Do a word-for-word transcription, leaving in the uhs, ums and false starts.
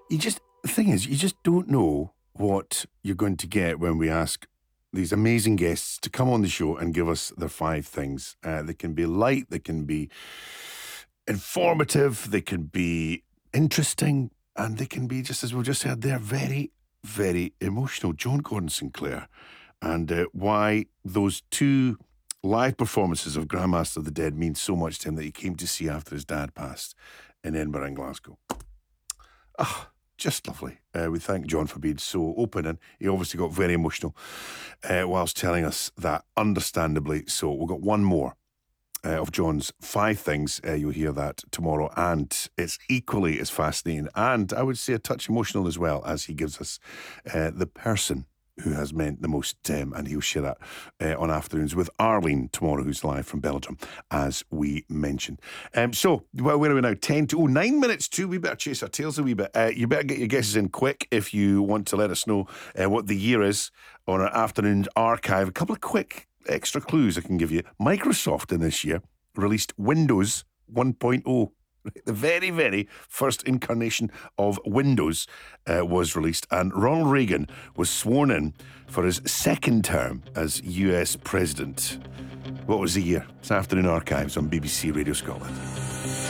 You just, the thing is, you just don't know what you're going to get when we ask these amazing guests to come on the show and give us their five things. Uh, they can be light, they can be informative, they can be interesting, and they can be, just as we just said, they're very, very emotional. John Gordon Sinclair, and uh, why those two live performances of Grandmaster of the Dead mean so much to him that he came to see after his dad passed in Edinburgh and Glasgow. Ah, just lovely. Uh, we thank John for being so open, and he obviously got very emotional uh, whilst telling us that, understandably so. We've got one more uh, of John's five things. Uh, you'll hear that tomorrow, and it's equally as fascinating, and I would say a touch emotional as well, as he gives us uh, the person who has meant the most, um, and he'll share that uh, on Afternoons with Arlene tomorrow, who's live from Belgium, as we mentioned. Um, so, well, where are we now? ten to, oh, nine minutes to, we better chase our tails a wee bit. Uh, you better get your guesses in quick if you want to let us know uh, what the year is on our Afternoons archive. A couple of quick extra clues I can give you. Microsoft in this year released Windows one point oh. The very, very first incarnation of Windows uh, was released, and Ronald Reagan was sworn in for his second term as U S President. What was the year? It's Afternoon Archives on B B C Radio Scotland.